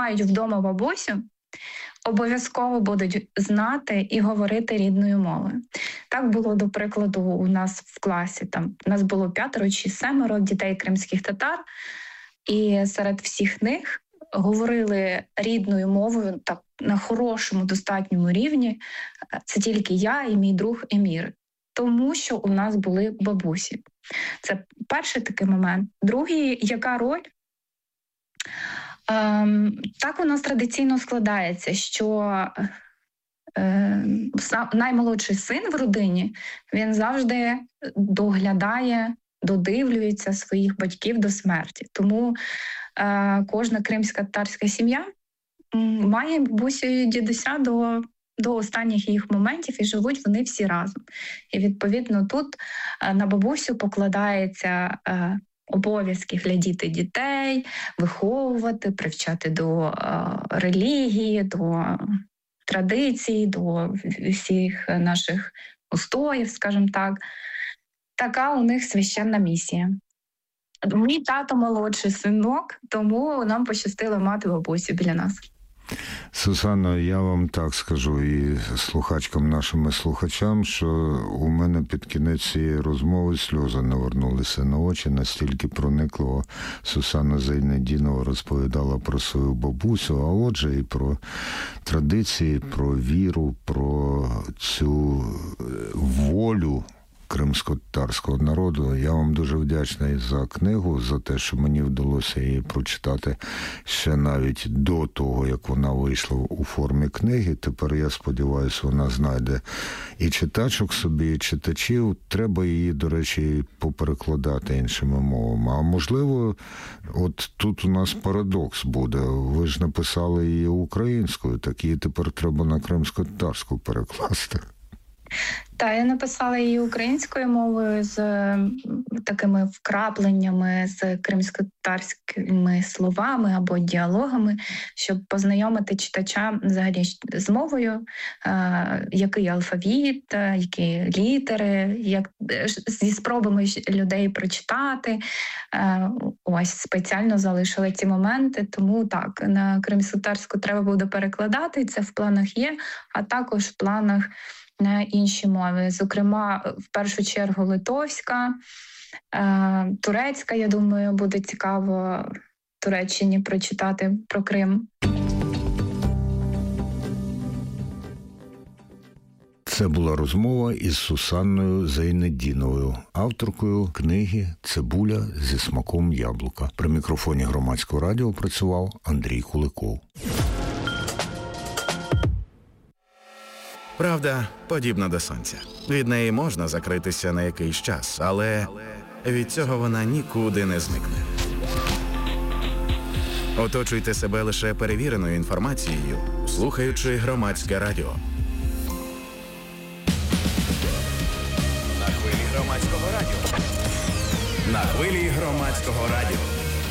мають вдома бабусю, обов'язково будуть знати і говорити рідною мовою. Так було, до прикладу, у нас в класі. У нас було 5 чи 7 дітей кримських татар, і серед всіх них говорили рідною мовою так, на хорошому, достатньому рівні. Це тільки я і мій друг Емір. Тому що у нас були бабусі. Це перший такий момент. Другий, яка роль? Так у нас традиційно складається, що наймолодший син в родині, він завжди доглядає, додивлюється своїх батьків до смерті. Тому кожна кримсько-татарська сім'я має бабусю і дідуся до останніх їх моментів, і живуть вони всі разом. І, відповідно, тут на бабусю покладається обов'язки глядіти дітей, виховувати, привчати до релігії, до традицій, до всіх наших устоїв, скажімо так. Така у них священна місія. Мій тато молодший синок, тому нам пощастило мати бабусю біля нас. Сусано, я вам так скажу і слухачкам, нашим слухачам, що у мене під кінець цієї розмови сльози навернулися на очі, настільки проникливо Сусана Зайнеддінова розповідала про свою бабусю, а отже і про традиції, про віру, про цю волю кримсько-татарського народу. Я вам дуже вдячний за книгу, за те, що мені вдалося її прочитати ще навіть до того, як вона вийшла у формі книги. Тепер, я сподіваюся, вона знайде і читачок собі, і читачів. Треба її, до речі, поперекладати іншими мовами. А можливо, от тут у нас парадокс буде. Ви ж написали її українською, так її тепер треба на кримсько-татарську перекласти. Так, я написала її українською мовою з такими вкрапленнями, з кримськотатарськими словами або діалогами, щоб познайомити читача взагалі з мовою, який алфавіт, які літери, зі спробами людей прочитати. Ось, спеціально залишили ці моменти, тому так, на кримськотатарську треба буде перекладати, це в планах є, а також в планах на інші мови. Зокрема, в першу чергу литовська, турецька, я думаю, буде цікаво Туреччині прочитати про Крим. Це була розмова із Сусанною Зайнеддіновою, авторкою книги «Цибуля зі смаком яблука». При мікрофоні Громадського радіо працював Андрій Куликов. Правда подібна до сонця. Від неї можна закритися на якийсь час, але від цього вона нікуди не зникне. Оточуйте себе лише перевіреною інформацією, слухаючи Громадське радіо. На хвилі Громадського радіо. На хвилі Громадського радіо.